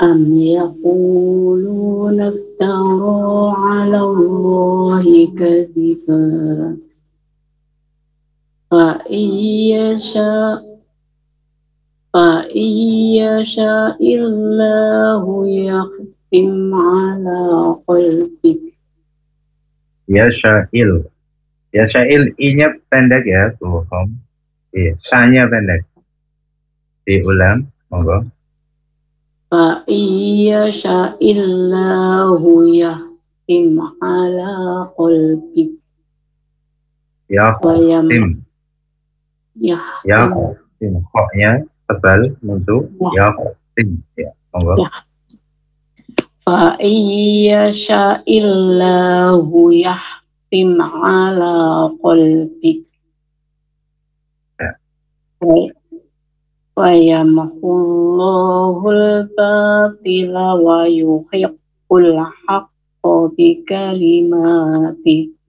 أم يقولون افترى على الله كذبا فإن يشاء الله يختم على قلبك. Yasha'il. Yasha'il I-nya pendek ya, tuh. Sa-nya pendek. Diulang, monggo. فإن يشاء الله يختم على قلبك. Yakhtim. Yakhtim. Kok-nya tebal, muncul. Yakhtim. Ya, monggo. فإن يشاء الله يختم على قلبك ويمحو الله الباطل ويحق الحق بكلماته.